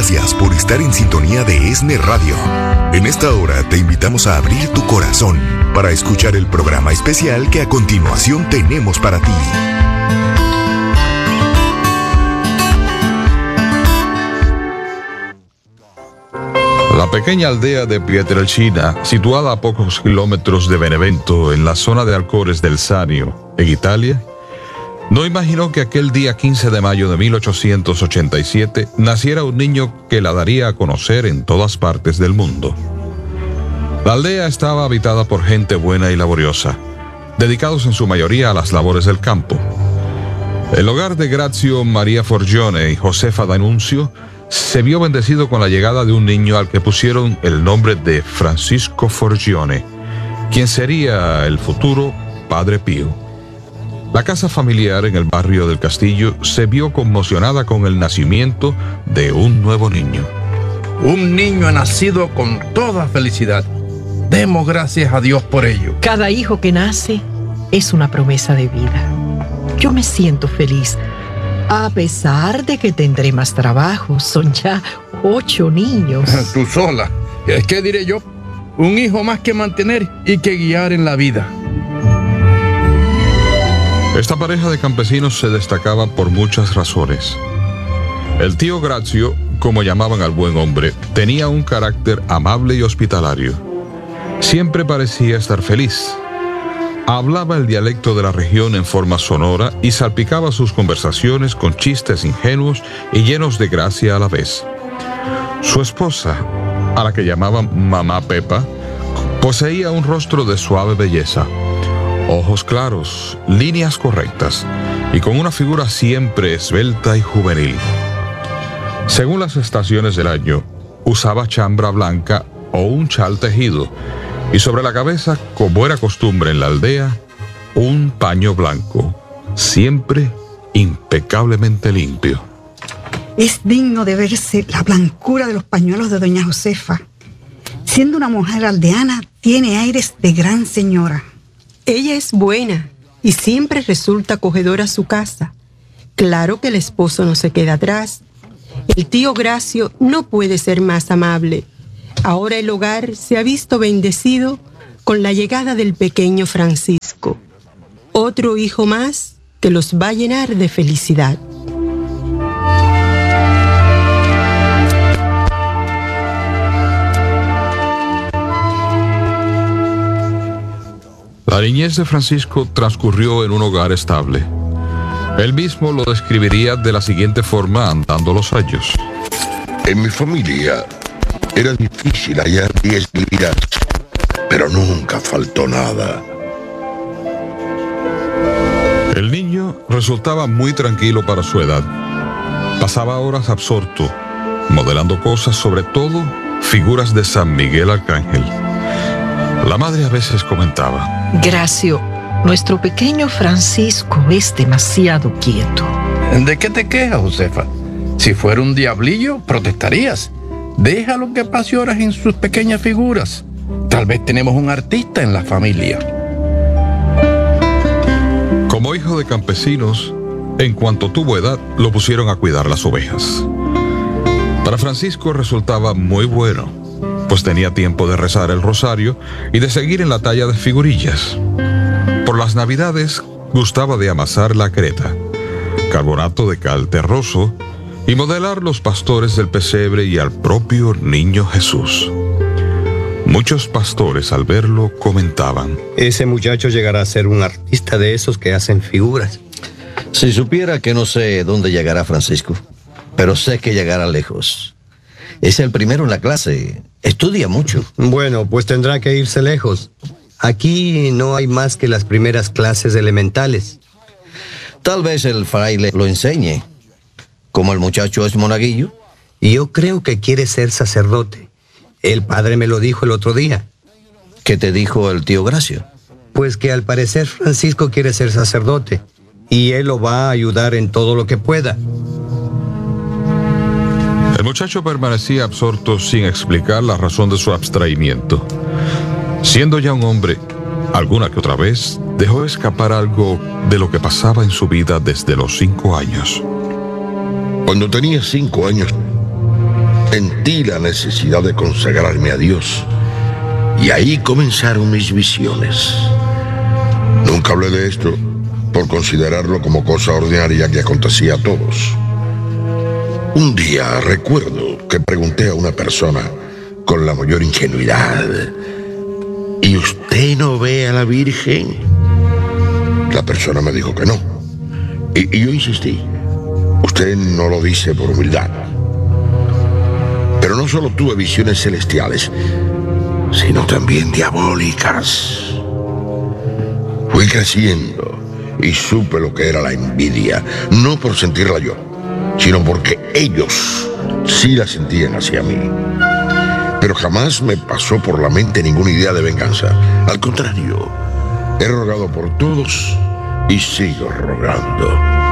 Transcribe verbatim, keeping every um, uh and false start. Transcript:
gracias por estar en sintonía de ESNE Radio. En esta hora te invitamos a abrir tu corazón para escuchar el programa especial que a continuación tenemos para ti. La pequeña aldea de Pietrelcina, situada a pocos kilómetros de Benevento, en la zona de Alcores del Sarnio, en Italia, no imaginó que aquel día quince de mayo de mil ochocientos ochenta y siete naciera un niño que la daría a conocer en todas partes del mundo. La aldea estaba habitada por gente buena y laboriosa, dedicados en su mayoría a las labores del campo. El hogar de Grazio Maria Forgione y Josefa D'Annunzio se vio bendecido con la llegada de un niño al que pusieron el nombre de Francisco Forgione, quien sería el futuro Padre Pío. La casa familiar en el barrio del Castillo se vio conmocionada con el nacimiento de un nuevo niño. Un niño ha nacido con toda felicidad. Demos gracias a Dios por ello. Cada hijo que nace es una promesa de vida. Yo me siento feliz, a pesar de que tendré más trabajo. Son ya ocho niños. Tú sola. ¿Qué diré yo? Un hijo más que mantener y que guiar en la vida. Esta pareja de campesinos se destacaba por muchas razones. El tío Grazio, como llamaban al buen hombre, tenía un carácter amable y hospitalario. Siempre parecía estar feliz. Hablaba el dialecto de la región en forma sonora y salpicaba sus conversaciones con chistes ingenuos y llenos de gracia a la vez. Su esposa, a la que llamaban Mamá Pepa, poseía un rostro de suave belleza, ojos claros, líneas correctas y con una figura siempre esbelta y juvenil. Según las estaciones del año, usaba chambra blanca o un chal tejido, y sobre la cabeza, como era costumbre en la aldea, un paño blanco, siempre impecablemente limpio. Es digno de verse la blancura de los pañuelos de doña Josefa. Siendo una mujer aldeana, tiene aires de gran señora. Ella es buena y siempre resulta acogedora a su casa. Claro que el esposo no se queda atrás. El tío Grazio no puede ser más amable. Ahora el hogar se ha visto bendecido con la llegada del pequeño Francisco. Otro hijo más que los va a llenar de felicidad. La niñez de Francisco transcurrió en un hogar estable. Él mismo lo describiría de la siguiente forma andando los años. En mi familia era difícil hallar diez liras, pero nunca faltó nada. El niño resultaba muy tranquilo para su edad. Pasaba horas absorto, modelando cosas, sobre todo figuras de San Miguel Arcángel. La madre a veces comentaba: Grazio, nuestro pequeño Francisco es demasiado quieto. ¿De qué te quejas, Josefa? Si fuera un diablillo, protestarías. Déjalo que pase horas en sus pequeñas figuras. Tal vez tenemos un artista en la familia. Como hijo de campesinos, en cuanto tuvo edad, lo pusieron a cuidar las ovejas. Para Francisco resultaba muy bueno, pues tenía tiempo de rezar el rosario y de seguir en la talla de figurillas. Por las navidades gustaba de amasar la creta, carbonato de cal terroso, y modelar los pastores del pesebre y al propio niño Jesús. Muchos pastores al verlo comentaban: ese muchacho llegará a ser un artista de esos que hacen figuras. Si supiera que no sé dónde llegará Francisco, pero sé que llegará lejos. Es el primero en la clase, estudia mucho. Bueno, pues tendrá que irse lejos. Aquí no hay más que las primeras clases elementales. Tal vez el fraile lo enseñe. Como el muchacho es monaguillo. Y yo creo que quiere ser sacerdote. El padre me lo dijo el otro día. ¿Qué te dijo el tío Grazio? Pues que al parecer Francisco quiere ser sacerdote y él lo va a ayudar en todo lo que pueda. El muchacho permanecía absorto sin explicar la razón de su abstraimiento. Siendo ya un hombre, alguna que otra vez dejó escapar algo de lo que pasaba en su vida desde los cinco años. Cuando tenía cinco años, Sentí la necesidad de consagrarme a Dios y ahí comenzaron mis visiones. Nunca hablé de esto por considerarlo como cosa ordinaria que acontecía a todos. Un día recuerdo que pregunté a una persona con la mayor ingenuidad: ¿y usted no ve a la Virgen? La persona me dijo que no. Y, y yo insistí: usted no lo dice por humildad. Pero no solo tuve visiones celestiales, sino también diabólicas. Fui creciendo y supe lo que era la envidia, no por sentirla yo, sino porque ellos sí la sentían hacia mí. Pero jamás me pasó por la mente ninguna idea de venganza. Al contrario, he rogado por todos y sigo rogando.